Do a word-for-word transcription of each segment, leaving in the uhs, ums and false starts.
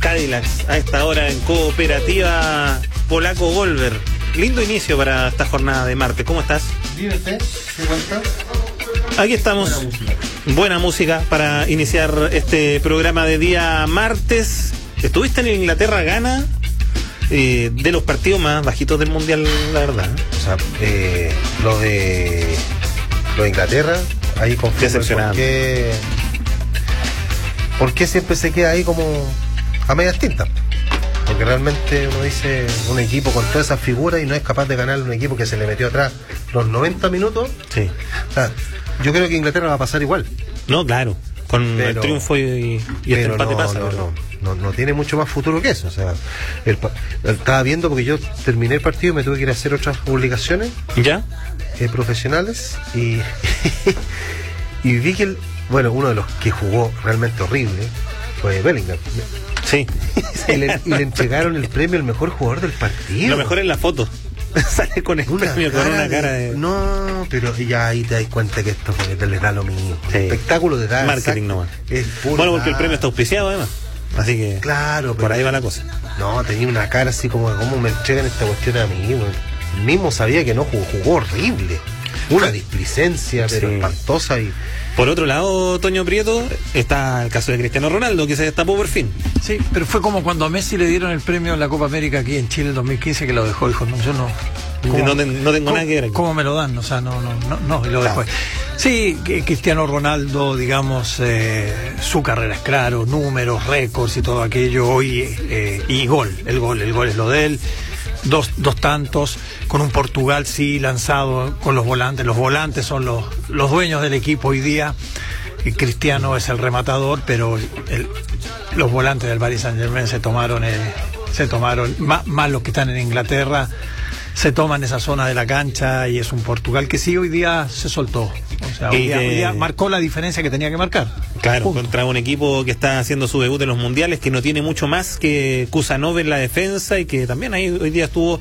Cadillacs a esta hora en Cooperativa Polaco Golver. Lindo inicio para esta jornada de martes. ¿Cómo estás? Dívete, ¿qué cuentas? Aquí estamos. Buena música. Buena música para iniciar este programa de día martes. Estuviste en Inglaterra, Ghana, eh, de los partidos más bajitos del mundial, la verdad. O sea, eh, lo de lo de Inglaterra, ahí confieso por qué, por qué siempre se queda ahí como a medias tintas. Porque realmente uno dice, un equipo con todas esas figuras y no es capaz de ganar un equipo que se le metió atrás los noventa minutos. Sí. O sea, yo creo que Inglaterra va a pasar igual. No, claro. Con pero, el triunfo y, y este empate no, pasa. No, no, no, no tiene mucho más futuro que eso. O sea, el, el, estaba viendo porque yo terminé el partido y me tuve que ir a hacer otras obligaciones. ¿Ya? Eh, profesionales. Y, y vi que, el, bueno, uno de los que jugó realmente horrible fue Bellingham. Sí. y, le, y le entregaron el premio al mejor jugador del partido. Lo mejor es la foto. Sale con el una premio con una cara de... No, pero ya ahí te das cuenta que esto les da lo mismo. Sí. Espectáculo de dar. Marketing nomás. Es puro bueno, porque dar. el premio está auspiciado además. Así que claro, por ahí va la cosa. No, tenía una cara así como, ¿cómo me entregan esta cuestión a mí? Bueno, mismo sabía que no jugó, jugó horrible. Una displicencia, pero sí, espantosa. Y por otro lado, Toño Prieto, está el caso de Cristiano Ronaldo, que se destapó por fin. Sí, pero fue como cuando a Messi le dieron el premio en la Copa América aquí en Chile en dos mil quince, que lo dejó, dijo, no, yo no... ¿Cómo, no, ten, no tengo ¿cómo, nada que ver aquí? ¿Cómo me lo dan? O sea, no, no, no, no, y lo después. Sí, que Cristiano Ronaldo, digamos, eh, su carrera es claro, números, récords y todo aquello, hoy, eh, y gol, el gol, el gol es lo de él. Dos, dos tantos, con un Portugal sí lanzado con los volantes. Los volantes son los, los dueños del equipo hoy día. Y Cristiano es el rematador, pero el, los volantes del Paris Saint-Germain se tomaron, eh, se tomaron más, más los que están en Inglaterra, se toman esa zona de la cancha y es un Portugal que sí hoy día se soltó. O sea, hoy, día, hoy día marcó la diferencia que tenía que marcar. Claro, punto. Contra un equipo que está haciendo su debut en los mundiales, que no tiene mucho más que Kusanov en la defensa y que también ahí hoy día estuvo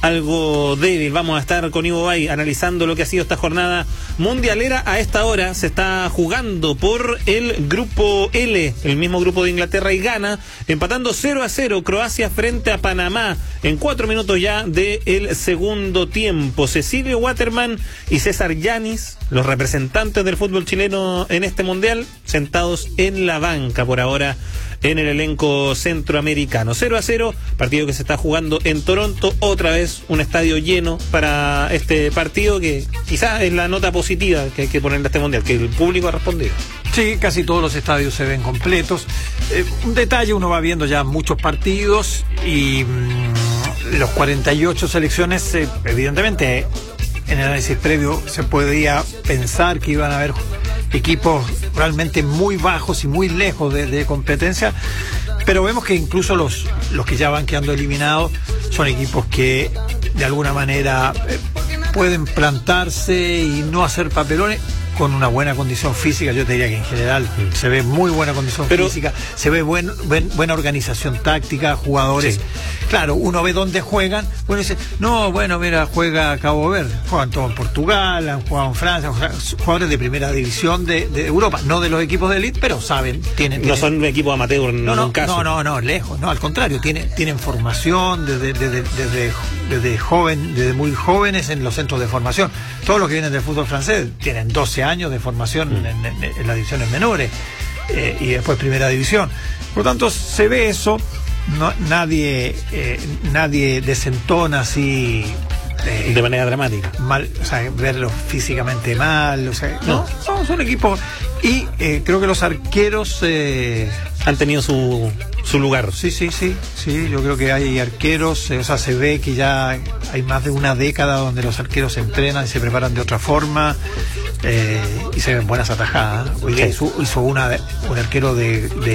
algo débil. Vamos a estar con Ivo Bay analizando lo que ha sido esta jornada mundialera. A esta hora se está jugando por el grupo L, el mismo grupo de Inglaterra y Ghana, empatando cero a cero Croacia frente a Panamá en cuatro minutos ya del segundo tiempo. Cecilio Waterman y César Yanis, los representantes del fútbol chileno en este mundial, sentados en la banca por ahora en el elenco centroamericano. cero a cero, partido que se está jugando en Toronto, otra vez un estadio lleno para este partido, que quizás es la nota positiva que hay que ponerle a este mundial, que el público ha respondido. Sí, casi todos los estadios se ven completos. Eh, un detalle, uno va viendo ya muchos partidos y mmm, los cuarenta y ocho selecciones, eh, evidentemente, en el análisis previo se podía pensar que iban a haber equipos realmente muy bajos y muy lejos de, de competencia, pero vemos que incluso los, los que ya van quedando eliminados son equipos que de alguna manera eh, pueden plantarse y no hacer papelones con una buena condición física. Yo te diría que en general mm. se ve muy buena condición pero, física, se ve buen, buen, buena organización táctica, jugadores. Sí. Claro, uno ve dónde juegan, uno dice, no, bueno, mira, juega Cabo Verde, juegan todo en Portugal, han jugado en Francia, jugadores de primera división de, de Europa, no de los equipos de élite, pero saben, tienen... No tienen, son equipos amateur en no, no, ningún caso. No, no, no, lejos, no, al contrario, tienen, tienen formación desde, desde, desde, desde joven, desde muy jóvenes en los centros de formación. Todos los que vienen del fútbol francés tienen doce años de formación mm. en, en, en las divisiones menores eh, y después primera división. Por lo tanto, se ve eso. No, nadie eh, nadie desentona así eh, de manera dramática mal, o sea, verlos físicamente mal, o sea, no, no son equipos y eh, creo que los arqueros eh, han tenido su su lugar. Sí, sí, sí, sí, yo creo que hay arqueros, eh, o sea, se ve que ya hay más de una década donde los arqueros se entrenan y se preparan de otra forma eh, y se ven buenas atajadas. Hoy sí. hizo, hizo una un arquero de, de